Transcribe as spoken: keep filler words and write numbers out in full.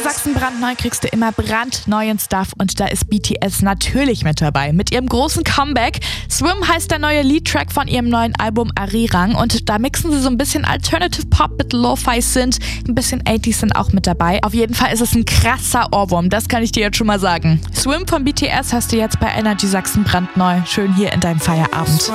Sachsen brandneu kriegst du immer brandneuen Stuff und da ist B T S natürlich mit dabei. Mit ihrem großen Comeback. Swim heißt der neue Lead-Track von ihrem neuen Album Arirang und da mixen sie so ein bisschen Alternative Pop mit Lo-Fi Synth, ein bisschen achtziger sind auch mit dabei. Auf jeden Fall ist es ein krasser Ohrwurm, das kann ich dir jetzt schon mal sagen. Swim von B T S hast du jetzt bei Energy Sachsen brandneu. Schön hier in deinem Feierabend.